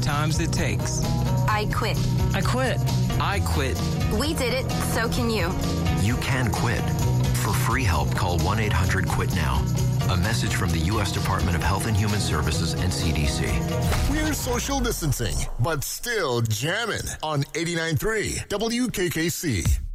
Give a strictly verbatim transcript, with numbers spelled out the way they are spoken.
times it takes. I quit. I quit. I quit. We did it, so can you. You can quit. For free help, call one eight hundred quit now. A message from the U S Department of Health and Human Services and C D C. We're social distancing, but still jamming on eighty-nine point three W K K C.